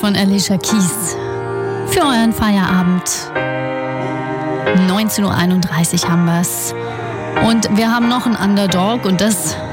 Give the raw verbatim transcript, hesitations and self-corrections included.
von Alicia Keys. Für euren Feierabend. neunzehn Uhr einunddreißig haben wir's. Und wir haben noch einen Underdog und das